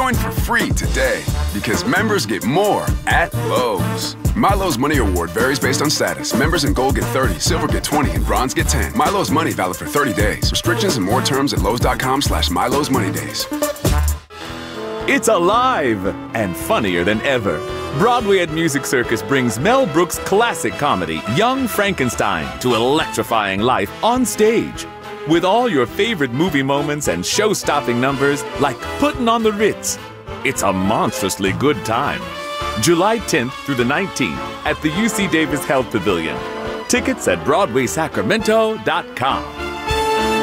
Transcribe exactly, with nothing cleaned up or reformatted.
Join for free today because members get more at Lowe's. Milo's Money Award varies based on status. Members in Gold get thirty, Silver get twenty, and Bronze get ten. Milo's Money valid for thirty days. Restrictions and more terms at Lowe's.com slash Milo's Money Days. It's alive and funnier than ever. Broadway at Music Circus brings Mel Brooks' classic comedy, Young Frankenstein, to electrifying life on stage. With all your favorite movie moments and show-stopping numbers like Puttin' on the Ritz. It's a monstrously good time. July tenth through the nineteenth at the U C Davis Health Pavilion. Tickets at Broadway Sacramento dot com.